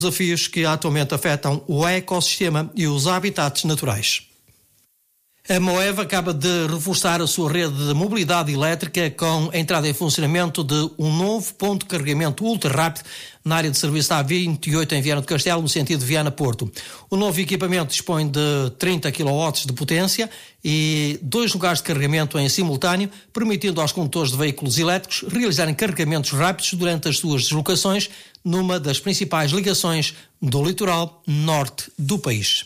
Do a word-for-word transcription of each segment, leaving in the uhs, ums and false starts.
Desafios que atualmente afetam o ecossistema e os habitats naturais. A Moeva acaba de reforçar a sua rede de mobilidade elétrica com a entrada em funcionamento de um novo ponto de carregamento ultra rápido na área de serviço da A vinte e oito em Viana do Castelo, no sentido de Viana-Porto. O novo equipamento dispõe de trinta quilowatts de potência e dois lugares de carregamento em simultâneo, permitindo aos condutores de veículos elétricos realizarem carregamentos rápidos durante as suas deslocações numa das principais ligações do litoral norte do país.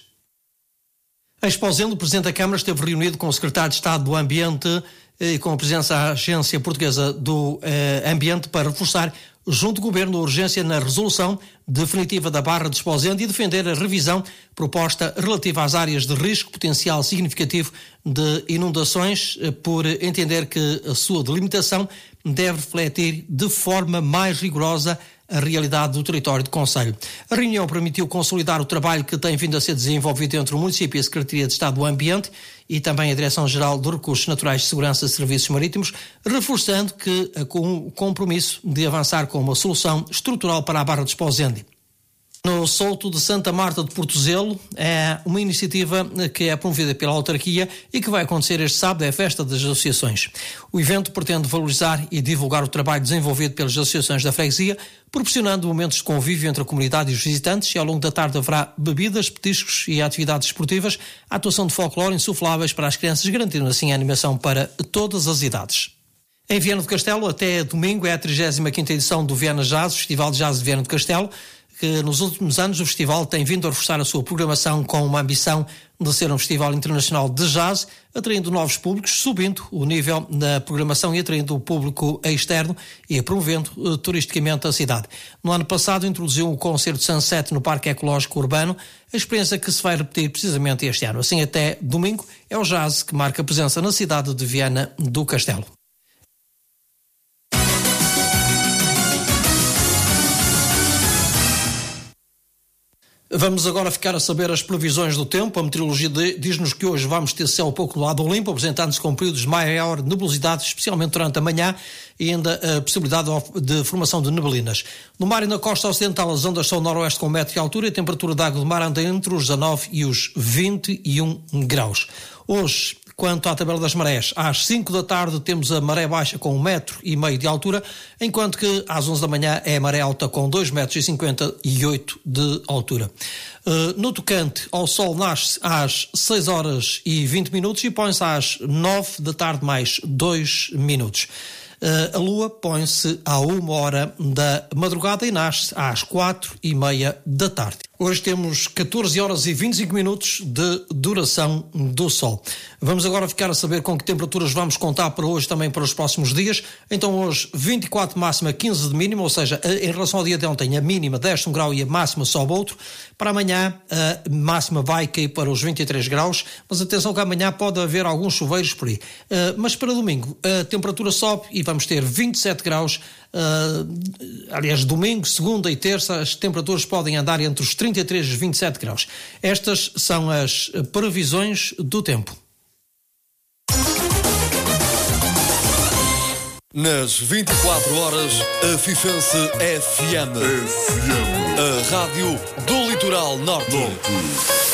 A Exposendo, o Presidente da Câmara esteve reunido com o Secretário de Estado do Ambiente e com a presença da Agência Portuguesa do eh, Ambiente para reforçar, junto do Governo, a urgência na resolução definitiva da Barra de Exposendo e defender a revisão proposta relativa às áreas de risco potencial significativo de inundações, por entender que a sua delimitação deve refletir de forma mais rigorosa a realidade do território do concelho. A reunião permitiu consolidar o trabalho que tem vindo a ser desenvolvido entre o município e a Secretaria de Estado do Ambiente e também a Direção-Geral dos Recursos Naturais de Segurança e Serviços Marítimos, reforçando que com o compromisso de avançar com uma solução estrutural para a Barra de Exposendo. No Solto de Santa Marta de Portozelo é uma iniciativa que é promovida pela autarquia e que vai acontecer este sábado, é a festa das associações. O evento pretende valorizar e divulgar o trabalho desenvolvido pelas associações da freguesia, proporcionando momentos de convívio entre a comunidade e os visitantes, e ao longo da tarde haverá bebidas, petiscos e atividades esportivas, a atuação de folclore insufláveis para as crianças, garantindo assim a animação para todas as idades. Em Viana do Castelo, até domingo, é a trigésima quinta edição do Viana Jazz, Festival de Jazz de Viana do Castelo, que nos últimos anos o festival tem vindo a reforçar a sua programação com uma ambição de ser um festival internacional de jazz, atraindo novos públicos, subindo o nível da programação e atraindo o público externo e promovendo uh, turisticamente a cidade. No ano passado introduziu o concerto Sunset no Parque Ecológico Urbano, a experiência que se vai repetir precisamente este ano. Assim, até domingo, é o jazz que marca presença na cidade de Viana do Castelo. Vamos agora ficar a saber as previsões do tempo. A meteorologia diz-nos que hoje vamos ter céu pouco no lado limpo, apresentando-se com períodos de maior nebulosidade, especialmente durante a manhã, e ainda a possibilidade de formação de neblinas. No mar e na costa ocidental, as ondas são noroeste com um metro de altura e a temperatura da água do mar anda entre os dezanove e os vinte e um graus. Hoje, quanto à tabela das marés, às cinco da tarde temos a maré baixa com um metro e meio de altura, enquanto que às onze da manhã é a maré alta com dois metros e cinquenta e oito de altura. Uh, no tocante ao sol, nasce às seis horas e vinte minutos e põe-se às nove da tarde mais dois minutos. Uh, a lua põe-se à uma hora da madrugada e nasce às quatro e meia da tarde. Hoje temos catorze horas e vinte e cinco minutos de duração do sol. Vamos agora ficar a saber com que temperaturas vamos contar para hoje, também para os próximos dias. Então hoje vinte e quatro máxima, quinze de mínima, ou seja, em relação ao dia de ontem a mínima desce um grau e a máxima sobe outro. Para amanhã a máxima vai cair para os vinte e três graus, mas atenção que amanhã pode haver alguns chuveiros por aí. Uh, mas para domingo a temperatura sobe e vamos ter vinte e sete graus. Uh, aliás, domingo, segunda e terça as temperaturas podem andar entre os trinta e três e vinte e sete graus. Estas são as previsões do tempo. Nas vinte e quatro horas, a Fifense F M. F M. A rádio do Litoral Norte. Norte.